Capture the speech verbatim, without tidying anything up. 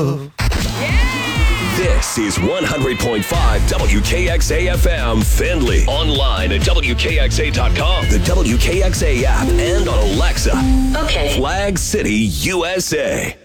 This is one hundred point five W K X A F M Findlay. Online at W K X A dot com, the W K X A app, and on Alexa. Okay. Flag City, U S A.